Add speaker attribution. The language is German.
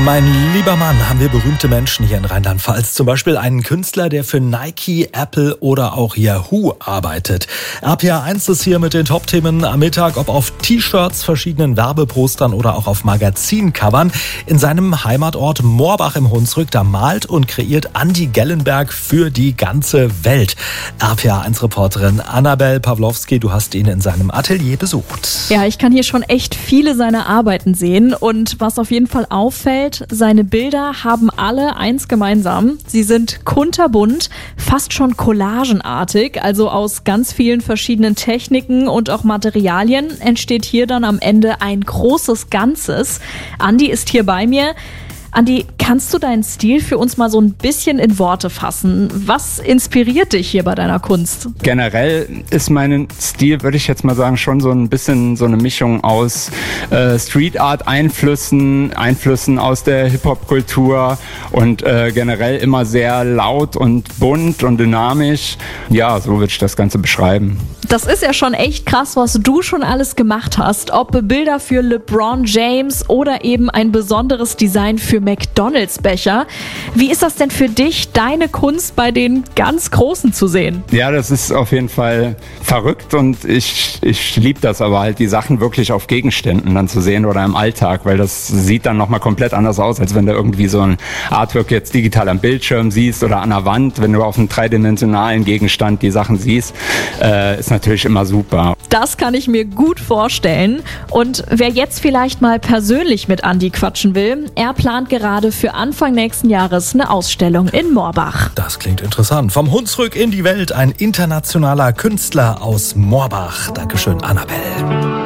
Speaker 1: Mein lieber Mann, haben wir berühmte Menschen hier in Rheinland-Pfalz. Zum Beispiel einen Künstler, der für Nike, Apple oder auch Yahoo arbeitet. RPA1 ist hier mit den Top-Themen am Mittag, ob auf T-Shirts, verschiedenen Werbepostern oder auch auf Magazincovern. In seinem Heimatort Morbach im Hunsrück, da malt und kreiert Andi Gellenberg für die ganze Welt. RPA1-Reporterin Annabel Pawlowski, du hast ihn in seinem Atelier besucht.
Speaker 2: Ja, ich kann hier schon echt viele seiner Arbeiten sehen. Und was auf jeden Fall auffällt, seine Bilder haben alle eins gemeinsam. Sie sind kunterbunt, fast schon collagenartig, also aus ganz vielen verschiedenen Techniken und auch Materialien entsteht hier dann am Ende ein großes Ganzes. Andi ist hier bei mir. Andi, kannst du deinen Stil für uns mal so ein bisschen in Worte fassen? Was inspiriert dich hier bei deiner Kunst?
Speaker 3: Generell ist mein Stil, würde ich jetzt mal sagen, schon so ein bisschen so eine Mischung aus Street Art Einflüssen aus der Hip-Hop-Kultur und generell immer sehr laut und bunt und dynamisch. Ja, so würde ich das Ganze beschreiben.
Speaker 2: Das ist ja schon echt krass, was du schon alles gemacht hast. Ob Bilder für LeBron James oder eben ein besonderes Design für McDonald's-Becher. Wie ist das denn für dich, deine Kunst bei den ganz Großen zu sehen?
Speaker 3: Ja, das ist auf jeden Fall verrückt und ich liebe das aber halt, die Sachen wirklich auf Gegenständen dann zu sehen oder im Alltag, weil das sieht dann nochmal komplett anders aus, als wenn du irgendwie so ein Artwork jetzt digital am Bildschirm siehst oder an der Wand, wenn du auf einem dreidimensionalen Gegenstand die Sachen siehst, ist natürlich immer super.
Speaker 2: Das kann ich mir gut vorstellen. Und wer jetzt vielleicht mal persönlich mit Andi quatschen will, er plant gerade für Anfang nächsten Jahres eine Ausstellung in Morbach.
Speaker 1: Das klingt interessant. Vom Hunsrück in die Welt, ein internationaler Künstler aus Morbach. Dankeschön, Annabel.